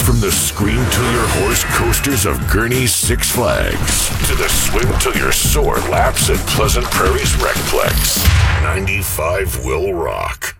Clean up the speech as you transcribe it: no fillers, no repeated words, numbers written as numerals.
From the scream till your horse coasters of Gurney's Six Flags to the swim till your sore laps at Pleasant Prairie's Recplex, 95 will rock.